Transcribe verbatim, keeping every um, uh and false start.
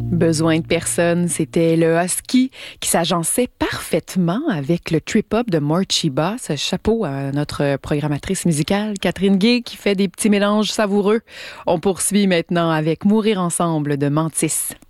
Besoin de personne, c'était le husky qui s'agençait parfaitement avec le trip-hop de Morchiba. Ce chapeau à notre programmatrice musicale, Catherine Gay, qui fait des petits mélanges savoureux. On poursuit maintenant avec Mourir ensemble de Mantis.